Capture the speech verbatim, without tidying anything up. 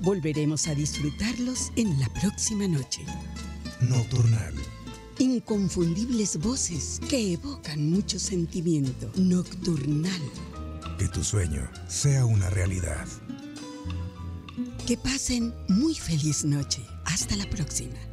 Volveremos a disfrutarlos en la próxima noche. Nocturnal. Inconfundibles voces que evocan mucho sentimiento. Nocturnal. Que tu sueño sea una realidad. Que pasen muy feliz noche. Hasta la próxima.